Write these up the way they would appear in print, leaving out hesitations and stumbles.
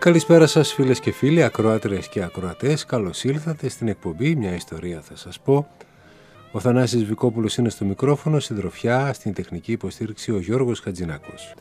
Καλησπέρα σας φίλες και φίλοι, ακροάτριες και ακροατές. Καλώς ήλθατε στην εκπομπή «Μια ιστορία θα σας πω». Ο Θανάσης Βικόπουλος είναι στο μικρόφωνο, συντροφιά στην τεχνική υποστήριξη ο Γιώργος Χατζηνάκος.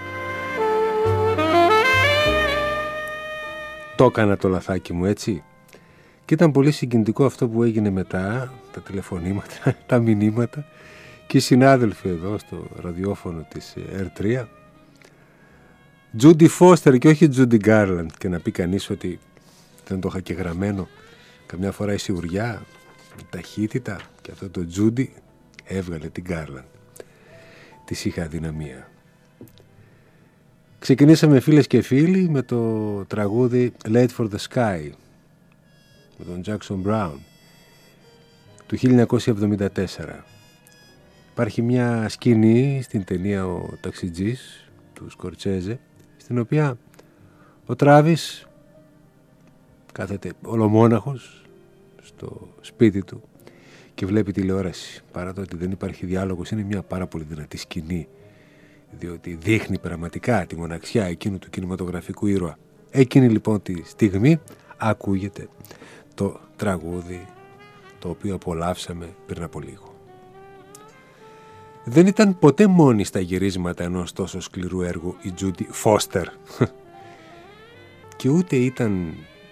Το έκανα το λαθάκι μου, έτσι. Και ήταν πολύ συγκινητικό αυτό που έγινε μετά, τα τηλεφωνήματα, τα μηνύματα και οι συνάδελφοι εδώ στο ραδιόφωνο της R3. Τζούντι Φώστερ και όχι Τζούντι Γκάρλαντ, και να πει κανείς ότι δεν το είχα και γραμμένο. Καμιά φορά η σιγουριά, η ταχύτητα και αυτό το Τζούντι έβγαλε την Γκάρλαντ. Της είχα αδυναμία. Ξεκινήσαμε φίλες και φίλοι με το τραγούδι Late for the Sky με τον Jackson Brown του 1974. Υπάρχει μια σκηνή στην ταινία «Ο Ταξιτζής» του Σκορτσέζε, στην οποία ο Τράβις κάθεται ολομόναχος στο σπίτι του και βλέπει τηλεόραση. Παρά το ότι δεν υπάρχει διάλογος, είναι μια πάρα πολύ δυνατή σκηνή, διότι δείχνει πραγματικά τη μοναξιά εκείνου του κινηματογραφικού ήρωα. Εκείνη λοιπόν τη στιγμή ακούγεται το τραγούδι το οποίο απολαύσαμε πριν από λίγο. Δεν ήταν ποτέ μόνη στα γυρίσματα ενός τόσο σκληρού έργου η Τζούντι Φώστερ και ούτε ήταν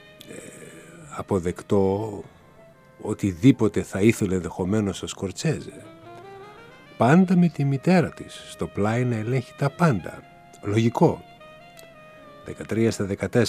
αποδεκτό οτιδήποτε θα ήθελε ενδεχομένως ο Σκορτσέζε. Πάντα με τη μητέρα της στο πλάι να ελέγχει τα πάντα. Λογικό. 13 στα 14.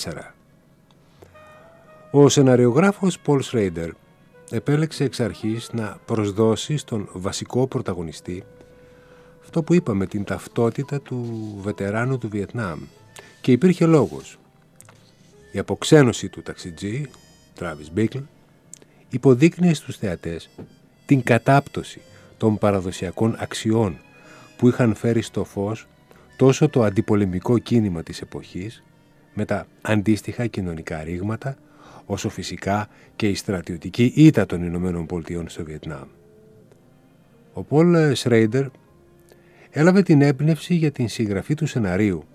Ο σεναριογράφος Πολ Σρέιντερ επέλεξε εξ αρχής να προσδώσει στον βασικό πρωταγωνιστή αυτό που είπαμε, την ταυτότητα του βετεράνου του Βιετνάμ. Και υπήρχε λόγος. Η αποξένωση του ταξιτζή, Travis Bickle, υποδείκνυε στους θεατές την κατάπτωση των παραδοσιακών αξιών που είχαν φέρει στο φως τόσο το αντιπολεμικό κίνημα της εποχής με τα αντίστοιχα κοινωνικά ρήγματα, όσο φυσικά και η στρατιωτική ήττα των Ηνωμένων Πολιτειών στο Βιετνάμ. Ο Πολ Σρέιντερ έλαβε την έμπνευση για την συγγραφή του σεναρίου